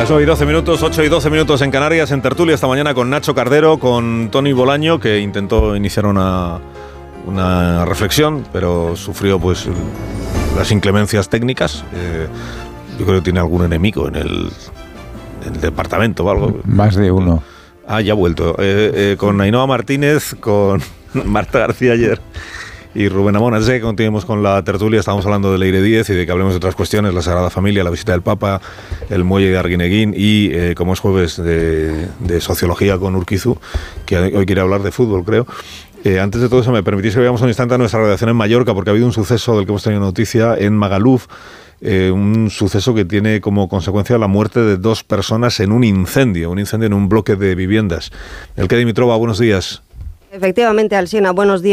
Las 9:12 minutos, 8:12 en Canarias, en tertulia esta mañana con Nacho Cardero, con Tony Bolaño, que intentó iniciar una reflexión, pero sufrió pues las inclemencias técnicas. Yo creo que tiene algún enemigo en el departamento o algo. Más de uno. Ya ha vuelto. Con Ainhoa Martínez, con Marta García ayer y Rubén Amón. Antes de que continuemos con la tertulia, estamos hablando de Leire Díez y de que hablemos de otras cuestiones, la Sagrada Familia, la visita del Papa, el muelle de Arguineguín y, como es jueves, de sociología con Urquizu, que hoy quiere hablar de fútbol, creo. Antes de todo eso, me permitís que veamos un instante a nuestra redacción en Mallorca, porque ha habido un suceso del que hemos tenido noticia en Magaluf, un suceso que tiene como consecuencia la muerte de 2 personas en un incendio en un bloque de viviendas. Elke Dimitrova, buenos días. Efectivamente, Alsina, buenos días.